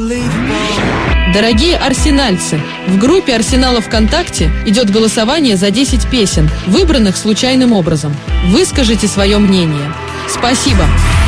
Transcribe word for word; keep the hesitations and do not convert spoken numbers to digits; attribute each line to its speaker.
Speaker 1: Дорогие арсенальцы, в группе Арсенала ВКонтакте идет голосование за десять песен, выбранных случайным образом. Выскажите свое мнение. Спасибо.